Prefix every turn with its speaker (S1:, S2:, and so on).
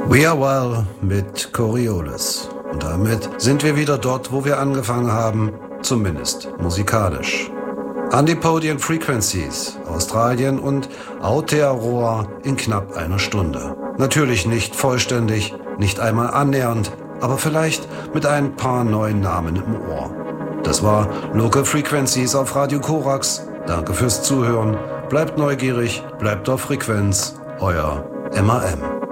S1: We Are Well mit Coriolis. Und damit sind wir wieder dort, wo wir angefangen haben, zumindest musikalisch. Antipodian Frequencies, Australien und Aotearoa in knapp einer Stunde. Natürlich nicht vollständig, nicht einmal annähernd, aber vielleicht mit ein paar neuen Namen im Ohr. Das war Local Frequencies auf Radio Korax. Danke fürs Zuhören. Bleibt neugierig, bleibt auf Frequenz. Euer MAM.